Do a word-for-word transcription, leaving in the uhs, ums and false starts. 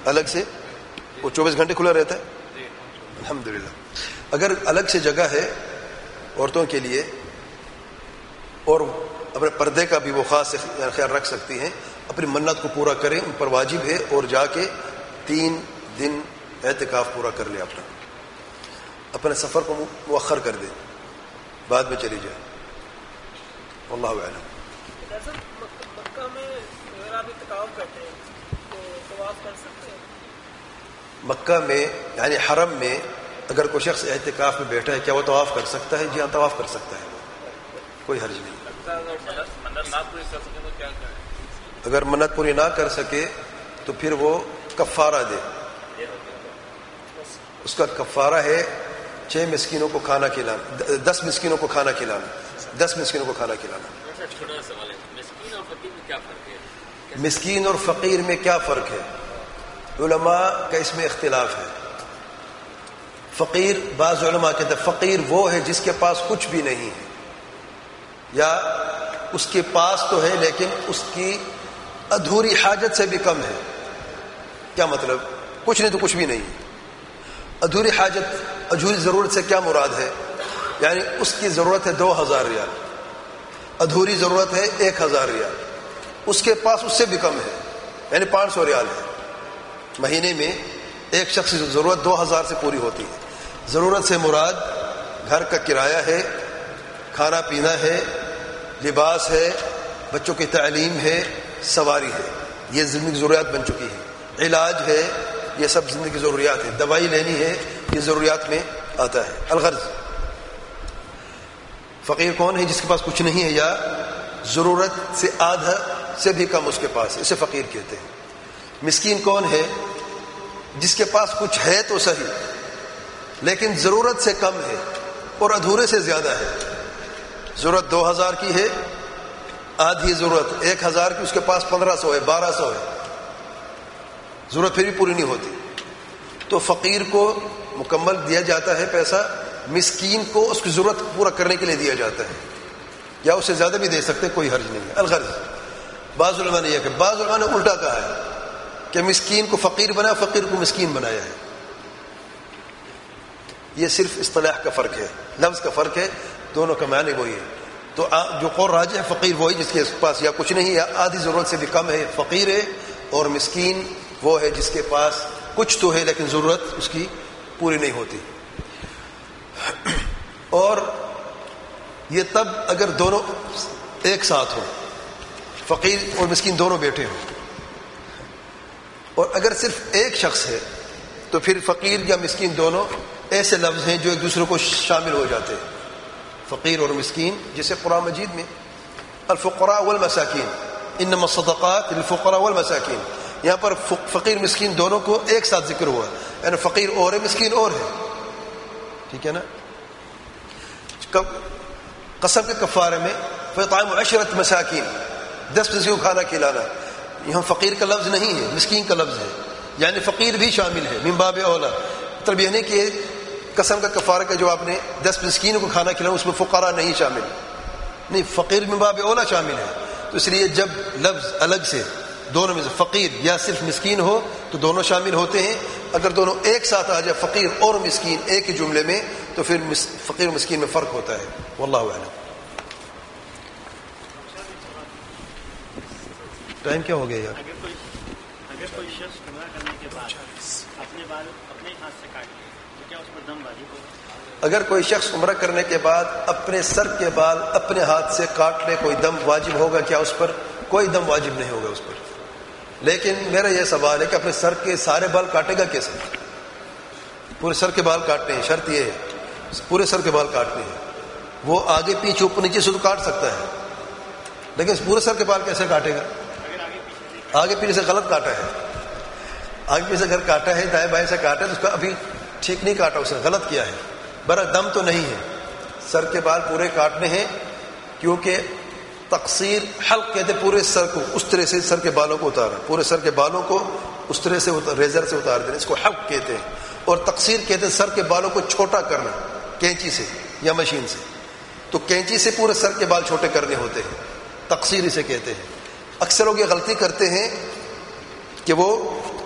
الگ سے وہ چوبیس گھنٹے کھلا رہتا ہے؟ الحمدللہ. اگر الگ سے جگہ ہے عورتوں کے لیے اور اپنے پردے کا بھی وہ خاص خیال رکھ سکتی ہیں، اپنی منت کو پورا کریں، ان پر واجب ہے، اور جا کے تین دن اعتکاف پورا کر لیں، اپنا اپنے سفر کو مؤخر کر دیں، بعد میں چلی جائے. واللہ اعلم. مکہ میں اگر آپ اعتکاف کرتے ہیں تو طواف کر سکتے ہیں؟ مکہ میں یعنی حرم میں اگر کوئی شخص اعتکاف میں بیٹھا ہے کیا وہ طواف کر سکتا ہے؟ جی ہاں، طواف کر سکتا ہے، کوئی حرج نہیں. اگر منت پوری نہ کر سکے تو پھر وہ کفارہ دے. اس کا کفارہ ہے چھ مسکینوں کو کھانا کھلانا، دس مسکینوں کو کھانا کھلانا دس مسکینوں کو کھانا کھلانا. چھوٹا سوال ہے، مسکین اور فقیر میں کیا فرق ہے؟ مسکین اور فقیر میں کیا فرق ہے؟ علماء کا اس میں اختلاف ہے. فقیر، بعض علماء کہتے ہیں فقیر وہ ہے جس کے پاس کچھ بھی نہیں ہے، یا اس کے پاس تو ہے لیکن اس کی ادھوری حاجت سے بھی کم ہے. کیا مطلب؟ کچھ نہیں تو کچھ بھی نہیں. ادھوری حاجت، ادھوری ضرورت سے کیا مراد ہے؟ یعنی اس کی ضرورت ہے دو ہزار ریال، ادھوری ضرورت ہے ایک ہزار ریال، اس کے پاس اس سے بھی کم ہے، یعنی پانچ سو ریال ہے. مہینے میں ایک شخص کی ضرورت دو ہزار سے پوری ہوتی ہے. ضرورت سے مراد گھر کا کرایہ ہے، کھانا پینا ہے، لباس ہے، بچوں کی تعلیم ہے، سواری ہے، یہ زندگی ضروریات بن چکی ہے. علاج ہے، یہ سب زندگی کی ضروریات ہیں. دوائی لینی ہے، یہ ضروریات میں آتا ہے. الغرض فقیر کون ہے؟ جس کے پاس کچھ نہیں ہے یا ضرورت سے آدھا سے بھی کم اس کے پاس ہے، اسے فقیر کہتے ہیں. مسکین کون ہے؟ جس کے پاس کچھ ہے تو صحیح لیکن ضرورت سے کم ہے اور ادھورے سے زیادہ ہے. ضرورت دو ہزار کی ہے، آدھی ضرورت ایک ہزار کی، اس کے پاس پندرہ سو ہے، بارہ سو ہے، ضرورت پھر بھی پوری نہیں ہوتی. تو فقیر کو مکمل دیا جاتا ہے پیسہ، مسکین کو اس کی ضرورت پورا کرنے کے لیے دیا جاتا ہے، یا اسے زیادہ بھی دے سکتے، کوئی حرج نہیں ہے. الغرض بعض علماء نے یہ کہ بعض علماء نے الٹا کہا ہے کہ مسکین کو فقیر بنایا، فقیر کو مسکین بنایا ہے. یہ صرف اصطلاح کا فرق ہے، لفظ کا فرق ہے، دونوں کا معنی وہی ہے. تو جو قول راجح ہے فقیر وہی جس کے پاس یا کچھ نہیں یا آدھی ضرورت سے بھی کم ہے، فقیر ہے. اور مسکین وہ ہے جس کے پاس کچھ تو ہے لیکن ضرورت اس کی پوری نہیں ہوتی. اور یہ تب اگر دونوں ایک ساتھ ہوں، فقیر اور مسکین دونوں بیٹھے ہوں. اور اگر صرف ایک شخص ہے تو پھر فقیر یا مسکین دونوں ایسے لفظ ہیں جو ایک دوسرے کو شامل ہو جاتے ہیں. فقیر اور مسکین، جسے قرآن مجید میں الفقراء والمساکین، انما الصدقات للفقراء والمساکین، یہاں پر فقیر مسکین دونوں کو ایک ساتھ ذکر ہوا، یعنی فقیر اور ہے، مسکین اور ہے. ٹھیک ہے نا؟ قسم کے کفارے میں فطعام عشرت مساکین، دس مسکین کو کھانا کھلانا، یہاں فقیر کا لفظ نہیں ہے، مسکین کا لفظ ہے، یعنی فقیر بھی شامل ہے. من باب اولا، مطلب یہ نہیں کہ قسم کا کفارہ کا جو آپ نے دس مسکینوں کو کھانا کھلانا اس میں فقراء نہیں شامل، نہیں، فقیر من باب اولا شامل ہے. تو اس لیے جب لفظ الگ سے دونوں میں سے فقیر یا صرف مسکین ہو تو دونوں شامل ہوتے ہیں. اگر دونوں ایک ساتھ آ جائے فقیر اور مسکین ایک ہی جملے میں تو پھر فقیر و مسکین میں فرق ہوتا ہے. واللہ اعلم. ٹائم کیا ہو گیا یار؟ اگر کوئی اگر کوئی شخص عمرہ کرنے کے بعد اپنے بال اپنے ہاتھ سے کاٹ لے تو کیا اس پر دم واجب ہوگا؟ اگر کوئی شخص عمرہ کرنے کے بعد اپنے سر کے بال اپنے ہاتھ سے کاٹ لے، کوئی دم واجب ہوگا کیا اس پر؟ کوئی دم واجب نہیں ہوگا اس پر. لیکن میرا یہ سوال ہے کہ اپنے سر کے سارے بال کاٹے گا کیسے؟ پورے سر کے بال کاٹنے ہیں، شرط یہ ہے پورے سر کے بال کاٹنے ہیں. وہ آگے پیچھے اوپر نیچے سے تو کاٹ سکتا ہے لیکن پورے سر کے بال کیسے کاٹے گا؟ آگے پیچھے سے غلط کاٹا ہے، آگے پیچھے سے اگر کاٹا ہے، دائیں بائیں سے کاٹا ہے تو اس کا ابھی ٹھیک نہیں کاٹا، اس نے غلط کیا ہے. برا دم تو نہیں ہے، سر کے بال پورے کاٹنے ہیں، کیونکہ تقصیر حلق کہتے پورے سر کو اس طرح سے سر کے بالوں کو اتارا، پورے سر کے بالوں کو اس طرح سے ریزر سے اتار دینا، اس کو حلق کہتے ہیں. اور تقصیر کہتے ہیں سر کے بالوں کو چھوٹا کرنا کینچی سے یا مشین سے. تو کینچی سے پورے سر کے بال چھوٹے کرنے ہوتے ہیں، تقصیر اسے کہتے ہیں. اکثر لوگ یہ غلطی کرتے ہیں کہ وہ